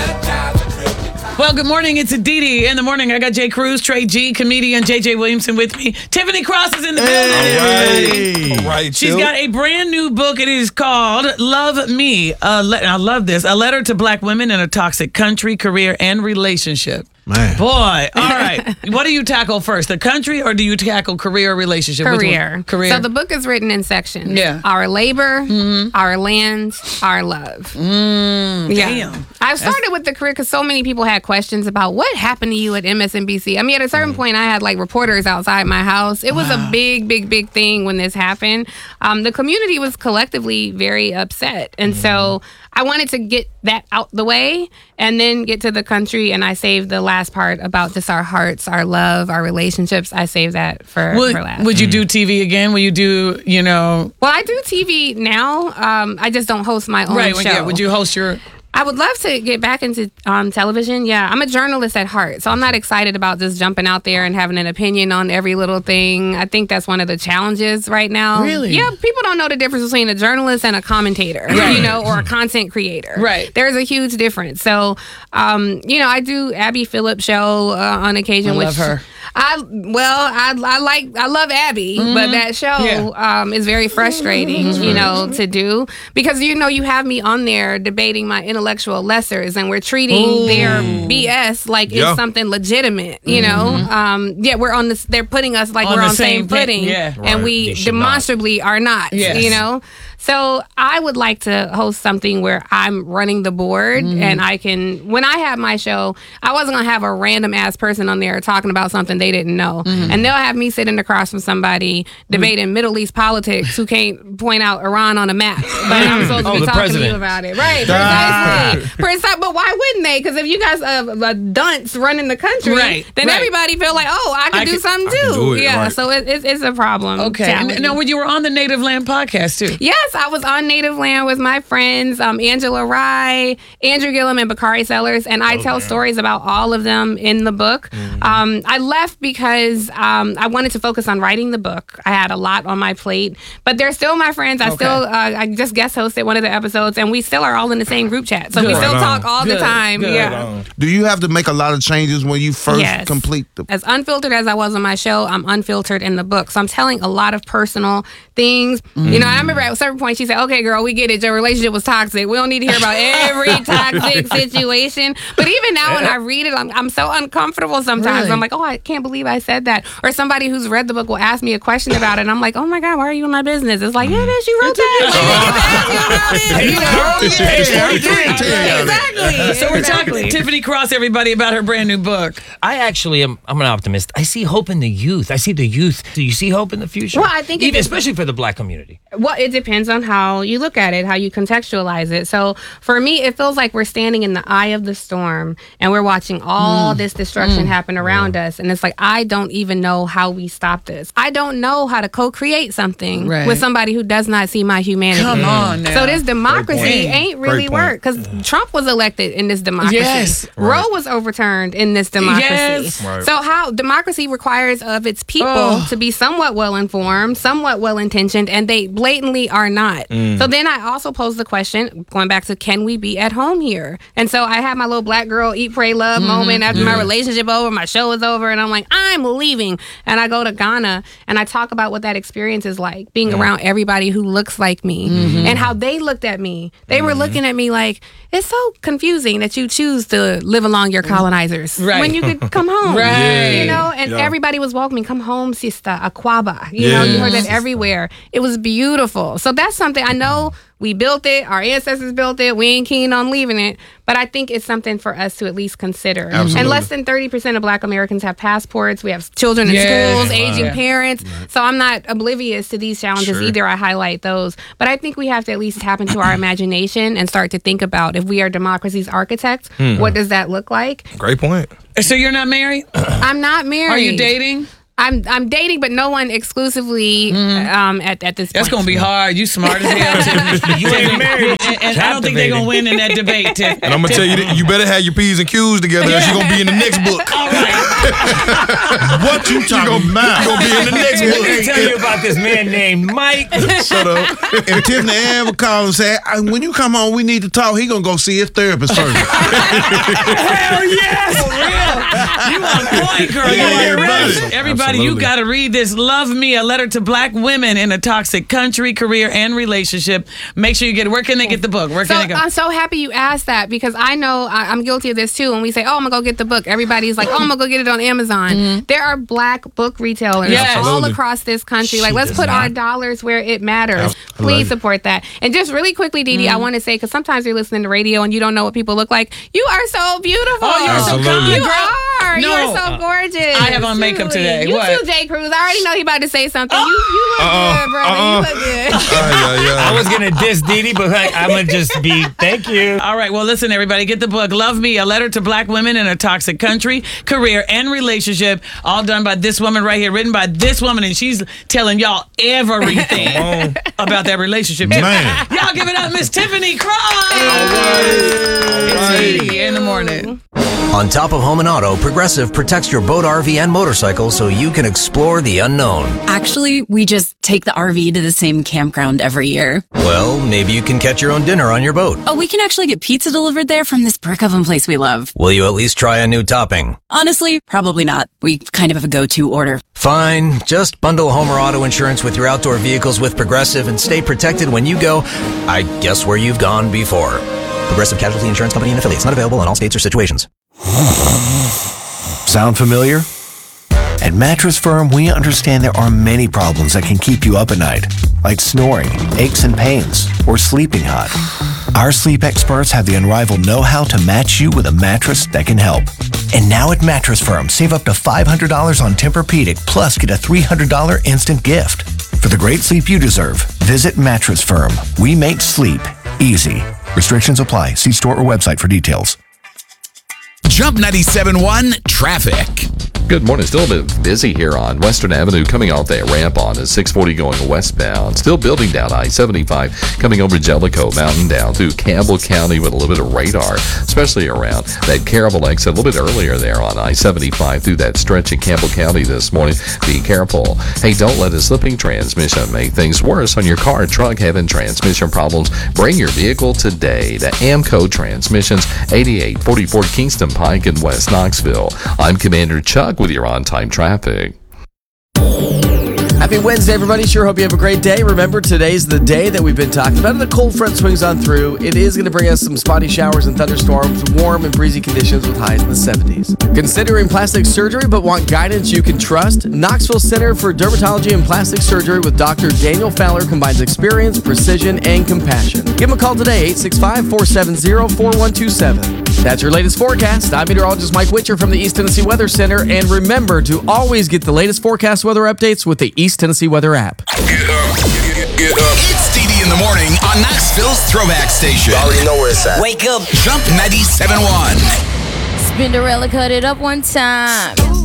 Well, good morning. It's Aditi in the morning. I got Jay Cruz, Trey G, comedian JJ Williamson with me. Tiffany Cross is in the building, everybody. All right, She's got a brand new book. It is called Love Me. I love this. A letter to black women in a toxic country, career, and relationship. Man. Boy. All right. What do you tackle first, the country, or do you tackle career or relationship? Career. Career. So the book is written in sections. Yeah. Our labor, our land, our love. Damn. I started with the career because so many people had questions about what happened to you at MSNBC. I mean, at a certain point, I had like reporters outside my house. It was a big thing when this happened. The community was collectively very upset. And so I wanted to get that out the way and then get to the country. And I saved the last part about just our hearts, our love, our relationships. I saved that for last. Would you do TV again? Will you do, Well, I do TV now. I just don't host my own show. Yeah. Would you host your... I would love to get back into television. Yeah, I'm a journalist at heart, so I'm not excited about just jumping out there and having an opinion on every little thing. I think that's one of the challenges right now. Really? Yeah, people don't know the difference between a journalist and a commentator, or a content creator. Right. There's a huge difference. So, I do Abby Phillips show on occasion. I love her. I love Abby, but that show is very frustrating, to do because you have me on there debating my intellectual lessers, and we're treating their BS like it's something legitimate. We're on this. They're putting us like we're on the same footing, and we demonstrably are not. Yes. So I would like to host something where I'm running the board and I can, when I have my show, I wasn't going to have a random ass person on there talking about something they didn't know. And they'll have me sitting across from somebody debating Middle East politics who can't point out Iran on a map. But I'm supposed to be talking to you about it. Right, precisely. But why wouldn't they? Because if you guys are dunce running the country, then everybody feel like, I can do something too. So it's a problem. Okay. Now, when you were on the Native Land podcast too. Yes, I was on Native Land with my friends, Angela Rye, Andrew Gillum, and Bakari Sellers, and I tell stories about all of them in the book. I left because I wanted to focus on writing the book. I had a lot on my plate, but they're still my friends. I just guest hosted one of the episodes, and we still are all in the same group chat. So we still talk all the time. Yeah. Do you have to make a lot of changes when you first complete the... As unfiltered as I was on my show, I'm unfiltered in the book. So I'm telling a lot of personal things. I remember at a certain point she said, "Okay, girl, we get it. Your relationship was toxic. We don't need to hear about every toxic situation." But even now when I read it, I'm so uncomfortable sometimes. I'm like, I can't believe I said that. Or somebody who's read the book will ask me a question about it, and I'm like, "Oh my God, why are you in my business?" It's like, "Yeah, bitch, you wrote that." Exactly. So we're talking to Tiffany Cross, everybody, about her brand new book. I actually am. I'm an optimist. I see hope in the youth. I see the youth. Do you see hope in the future? Well, I think especially for the black community. Well, it depends on how you look at it, how you contextualize it. So for me, it feels like we're standing in the eye of the storm and we're watching all this destruction happen around us. And it's like, I don't even know how we stop this. I don't know how to co-create something with somebody who does not see my humanity. Come on now. So this democracy ain't really worked because Trump was elected in this democracy. Yes. Roe was overturned in this democracy. Yes. Right. So how democracy requires of its people to be somewhat well-informed, somewhat well-intentioned, and they blatantly are not. So then I also pose the question, going back to, can we be at home here? And so I had my little black girl eat, pray, love moment after my relationship over, my show is over, and I'm like, I'm leaving. And I go to Ghana and I talk about what that experience is like, being around everybody who looks like me and how they looked at me. They were looking at me like, it's so confusing that you choose to live along your colonizers when you could come home. And everybody was welcoming, come home, sister, Aquaba. You heard that everywhere. It was beautiful. So that's something I know we built it. Our ancestors built it. We ain't keen on leaving it. But I think it's something for us to at least consider. Absolutely. And less than 30% of black Americans have passports. We have children in schools, aging parents. So I'm not oblivious to these challenges either. I highlight those. But I think we have to at least tap into our imagination and start to think about, if we are democracy's architects, what does that look like? Great point. So you're not married? I'm not married. Are you dating? I'm dating, but no one exclusively at this point. That's going to be hard. You smart as hell, Tiffany. You ain't married. And I don't think they're going to win in that debate, Tiff. And I'm going to tell you, you better have your P's and Q's together or she's going to be in the next book. All right. What you talking about? Gonna be in the next Let book. me tell you about this man named Mike. Shut up. If Tiffany Ann would call and say, when you come home, we need to talk, he gonna go see his therapist first. Hell yes! For real. You on point, girl. Yeah, You everybody. right. Everybody, you Absolutely. got to read this. Love Me, a letter to black women in a toxic country, career, and relationship. Make sure you get it. Where can they get the book? Where So can they go? I'm so happy you asked that because I know I'm guilty of this too. When we say, "Oh, I'm gonna go get the book," everybody's like, "Oh, I'm gonna go get it on Amazon." There are black book retailers Yes. all Absolutely. across this country. She Like, let's does put our not. dollars where it matters. Please support that. And just really quickly, Dee Dee, I want to say because sometimes you're listening to radio and you don't know what people look like. You are so beautiful. Oh, you're so Absolutely. kind, You girl. are. You No. are so gorgeous. I have on makeup Truly. today. You What? too, Jay Cruz. I already know he about to say something. You look good, brother. You look good. I was gonna diss Dee Dee, but like, I'm gonna just be. Thank you. All right, well, listen, everybody, get the book, Love Me, a letter to black women in a toxic country, career, and relationship, all done by this woman right here, written by this woman, and she's telling y'all everything about that relationship. Man. Y'all give it up, Miss Tiffany Cross. right. It's in the morning. On top of home and auto, Progressive protects your boat, RV, and motorcycle so you can explore the unknown. Actually, we just take the RV to the same campground every year. Well, maybe you can catch your own dinner on your boat. Oh, we can actually get pizza delivered there from this brick oven place we love. Will you at least try a new topping? Honestly, probably not. We kind of have a go-to order. Fine, just bundle home or auto insurance with your outdoor vehicles with Progressive and stay protected when you go, I guess, where you've gone before. Progressive Casualty Insurance Company and affiliates, not available in all states or situations. Sound familiar? At Mattress Firm, we understand there are many problems that can keep you up at night, like snoring, aches and pains, or sleeping hot. Our sleep experts have the unrivaled know-how to match you with a mattress that can help. And now at Mattress Firm, save up to $500 on Tempur-Pedic, plus get a $300 instant gift. For the great sleep you deserve, visit Mattress Firm. We make sleep easy. Restrictions apply. See store or website for details. Jump 97.1 Traffic. Good morning. Still a bit busy here on Western Avenue coming off that ramp on at 640 going westbound. Still building down I-75 coming over Jellicoe Mountain down through Campbell County with a little bit of radar, especially around that Caravel exit a little bit earlier there on I-75 through that stretch in Campbell County this morning. Be careful. Hey, don't let a slipping transmission make things worse on your car, truck, having transmission problems. Bring your vehicle today to Amco Transmissions, 8844 Kingston Pike in West Knoxville. I'm Commander Chuck with your on-time traffic. Happy Wednesday, everybody. Sure hope you have a great day. Remember, today's the day that we've been talking about, and the cold front swings on through. It is going to bring us some spotty showers and thunderstorms, warm and breezy conditions with highs in the 70s. Considering plastic surgery but want guidance you can trust? Knoxville Center for Dermatology and Plastic Surgery with Dr. Daniel Fowler combines experience, precision, and compassion. Give him a call today, 865-470-4127. That's your latest forecast. I'm meteorologist Mike Witcher from the East Tennessee Weather Center, and remember to always get the latest forecast weather updates with the East Tennessee Weather app. Get up. It's Dee Dee in the morning on Knoxville's Throwback Station. Already know where it's at. Wake up. Jump 97.1. Spinderella cut it up one time.